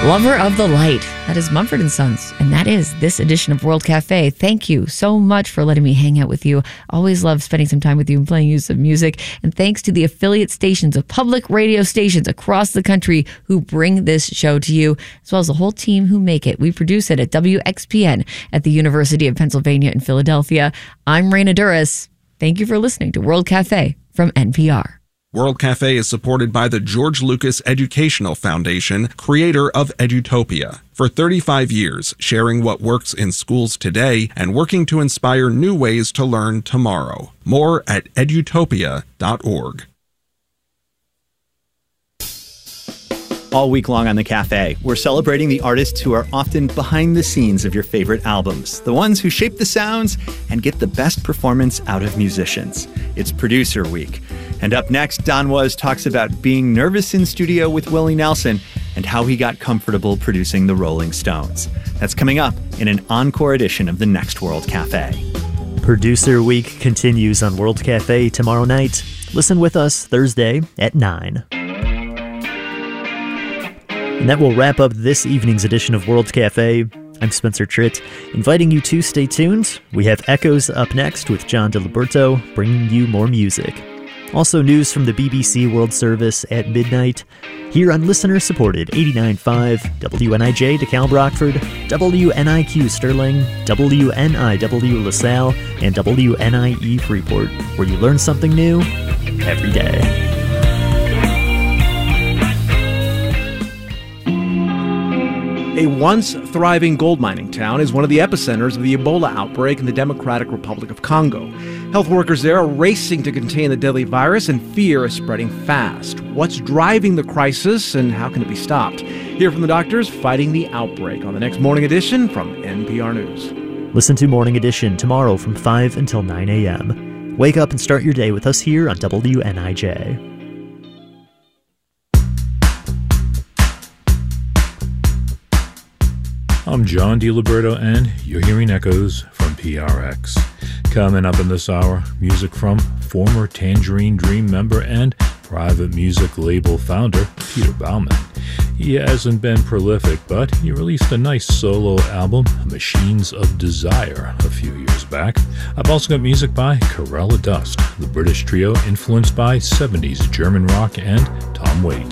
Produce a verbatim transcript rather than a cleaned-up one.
Lover of the Light. That is Mumford and Sons. And that is this edition of World Cafe. Thank you so much for letting me hang out with you. Always love spending some time with you and playing you some music. And thanks to the affiliate stations of public radio stations across the country who bring this show to you, as well as the whole team who make it. We produce it at W X P N at the University of Pennsylvania in Philadelphia. I'm Raina Duras. Thank you for listening to World Cafe from N P R. World Cafe is supported by the George Lucas Educational Foundation, creator of Edutopia. For thirty-five years, sharing what works in schools today and working to inspire new ways to learn tomorrow. More at edutopia dot org. All week long on The Cafe, we're celebrating the artists who are often behind the scenes of your favorite albums, the ones who shape the sounds and get the best performance out of musicians. It's Producer Week. And up next, Don Was talks about being nervous in studio with Willie Nelson and how he got comfortable producing the Rolling Stones. That's coming up in an encore edition of the next World Cafe. Producer Week continues on World Cafe tomorrow night. Listen with us Thursday at nine. And that will wrap up this evening's edition of World Cafe. I'm Spencer Tritt, inviting you to stay tuned. We have Echoes up next with John DeLiberto, bringing you more music. Also news from the B B C World Service at midnight, here on listener-supported eighty-nine point five W N I J DeKalb Rockford, W N I Q Sterling, W N I W LaSalle, and W N I E Freeport, where you learn something new every day. A once thriving gold mining town is one of the epicenters of the Ebola outbreak in the Democratic Republic of Congo. Health workers there are racing to contain the deadly virus, and fear is spreading fast. What's driving the crisis, and how can it be stopped? Hear from the doctors fighting the outbreak on the next Morning Edition from N P R News. Listen to Morning Edition tomorrow from five until nine a.m. Wake up and start your day with us here on W N I J. I'm John DeLiberto, and you're hearing Echoes from P R X. Coming up in this hour, music from former Tangerine Dream member and private music label founder Peter Baumann. He hasn't been prolific, but he released a nice solo album, Machines of Desire, a few years back. I've also got music by Corella Dust, the British trio influenced by seventies German rock, and Tom Waits.